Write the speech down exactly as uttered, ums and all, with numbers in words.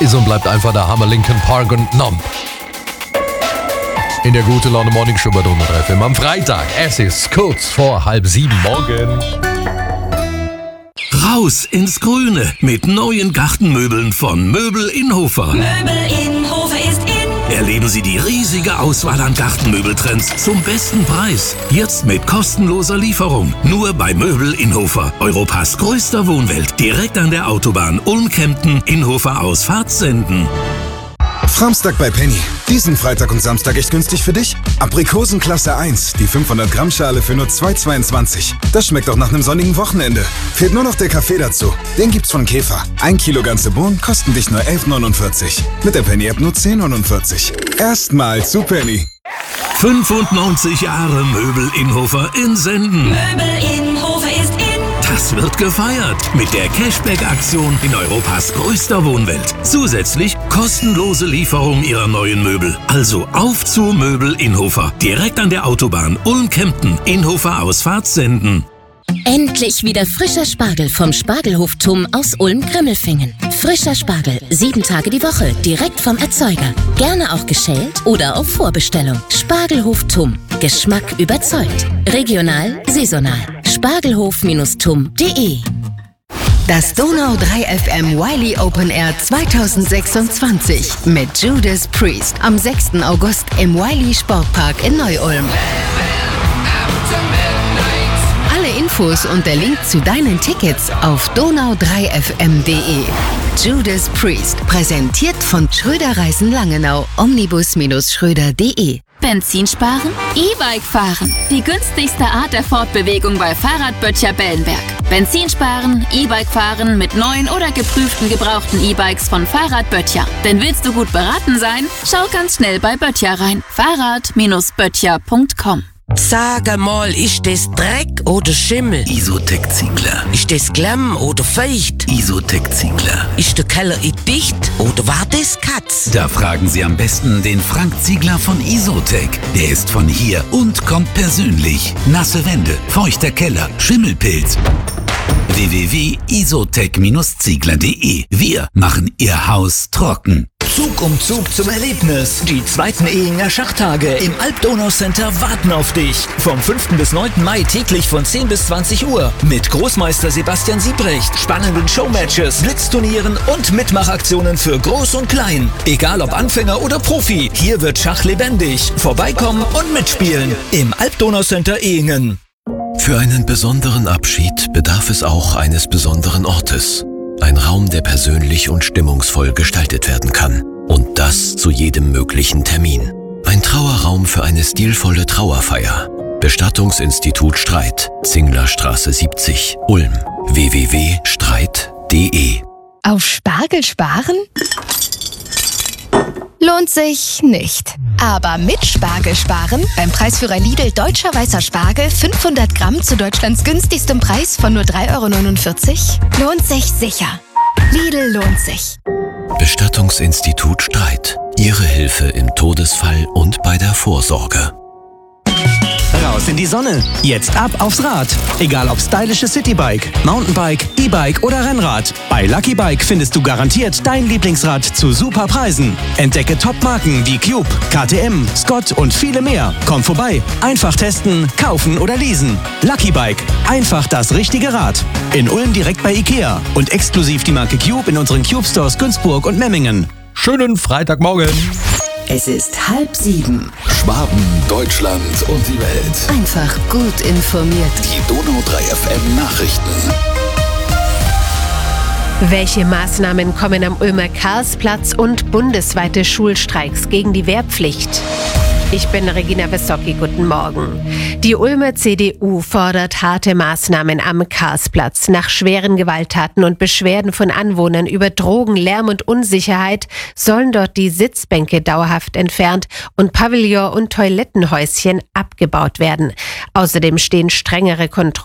ist und bleibt einfach der Hammer Linkin Park und Numb. In der Gute Laune Morning Show bei Donau drei F M am Freitag. Es ist kurz vor halb sieben morgen. Raus ins Grüne mit neuen Gartenmöbeln von Möbel Inhofer. Möbel Inhofer ist in. Erleben Sie die riesige Auswahl an Gartenmöbeltrends zum besten Preis. Jetzt mit kostenloser Lieferung. Nur bei Möbel Inhofer. Europas größter Wohnwelt. Direkt an der Autobahn Ulm-Kempten, Inhofer Ausfahrt Senden. Framstag bei Penny. Diesen Freitag und Samstag echt günstig für dich? Aprikosen Klasse eins, die fünfhundert Gramm Schale für nur zwei Euro zweiundzwanzig. Das schmeckt auch nach einem sonnigen Wochenende. Fehlt nur noch der Kaffee dazu. Den gibt's von Käfer. Ein Kilo ganze Bohnen kosten dich nur elf Euro neunundvierzig. Mit der Penny-App nur zehn Euro neunundvierzig. Erstmal zu Penny. fünfundneunzig Jahre Möbel Inhofer in Senden. Möbel Inhofer ist in. Das wird gefeiert mit der Cashback-Aktion in Europas größter Wohnwelt. Zusätzlich kostenlose Lieferung Ihrer neuen Möbel. Also auf zu Möbel Inhofer. Direkt an der Autobahn Ulm-Kempten, Inhofer Ausfahrt Senden. Endlich wieder frischer Spargel vom Spargelhof Tumm aus Ulm-Grimmelfingen. Frischer Spargel, sieben Tage die Woche, direkt vom Erzeuger. Gerne auch geschält oder auf Vorbestellung. Spargelhof Tumm. Geschmack überzeugt. Regional, saisonal. Spargelhof Tumm punkt de. Das Donau drei F M Wiley Open Air zweitausendsechsundzwanzig mit Judas Priest am sechsten August im Wiley Sportpark in Neu-Ulm. Alle Infos und der Link zu deinen Tickets auf donau drei f m punkt de. Judas Priest, präsentiert von Schröder Reisen Langenau, omnibus-schröder punkt de. Benzin sparen? E-Bike fahren. Die günstigste Art der Fortbewegung bei Fahrradböttcher Bellenberg. Benzin sparen, E-Bike fahren mit neuen oder geprüften gebrauchten E-Bikes von Fahrradböttcher. Denn willst du gut beraten sein? Schau ganz schnell bei Böttcher rein. Fahrrad Böttcher punkt com. Sag mal, ist das Dreck oder Schimmel? Isotec Ziegler. Ist das Klamm oder Feucht? Isotec Ziegler. Ist der Keller in dicht oder war das Katz? Da fragen Sie am besten den Frank Ziegler von Isotec. Der ist von hier und kommt persönlich. Nasse Wände, feuchter Keller, Schimmelpilz. w w w punkt isotec ziegler punkt de. Wir machen Ihr Haus trocken. Zug um Zug zum Erlebnis. Die zweiten Ehinger Schachtage im Alp-Donau-Center warten auf dich. Vom fünften bis neunten Mai täglich von zehn bis zwanzig Uhr. Mit Großmeister Sebastian Siebrecht, spannenden Showmatches, Blitzturnieren und Mitmachaktionen für Groß und Klein. Egal ob Anfänger oder Profi, hier wird Schach lebendig. Vorbeikommen und mitspielen im Alp-Donau-Center Ehingen. Für einen besonderen Abschied bedarf es auch eines besonderen Ortes. Ein Raum, der persönlich und stimmungsvoll gestaltet werden kann. Und das zu jedem möglichen Termin. Ein Trauerraum für eine stilvolle Trauerfeier. Bestattungsinstitut Streit, Zinglerstraße siebzig, Ulm. w w w punkt streit punkt de. Auf Spargel sparen? Lohnt sich nicht. Aber mit Spargel sparen, beim Preisführer Lidl Deutscher Weißer Spargel fünfhundert Gramm zu Deutschlands günstigstem Preis von nur drei Euro neunundvierzig, lohnt sich sicher. Lidl lohnt sich. Bestattungsinstitut Streit. Ihre Hilfe im Todesfall und bei der Vorsorge. Raus in die Sonne. Jetzt ab aufs Rad. Egal ob stylische Citybike, Mountainbike, E-Bike oder Rennrad. Bei Lucky Bike findest du garantiert dein Lieblingsrad zu super Preisen. Entdecke Top-Marken wie Cube, K T M, Scott und viele mehr. Komm vorbei. Einfach testen, kaufen oder leasen. Lucky Bike. Einfach das richtige Rad. In Ulm direkt bei Ikea. Und exklusiv die Marke Cube in unseren Cube Stores Günzburg und Memmingen. Schönen Freitagmorgen. Es ist halb sieben. Schwaben, Deutschland und die Welt. Einfach gut informiert. Die Donau drei F M Nachrichten. Welche Maßnahmen kommen am Ulmer Karlsplatz und bundesweite Schulstreiks gegen die Wehrpflicht? Ich bin Regina Wessocki, guten Morgen. Die Ulmer C D U fordert harte Maßnahmen am Karlsplatz. Nach schweren Gewalttaten und Beschwerden von Anwohnern über Drogen, Lärm und Unsicherheit sollen dort die Sitzbänke dauerhaft entfernt und Pavillon- und Toilettenhäuschen abgebaut werden. Außerdem stehen strengere Kontrollen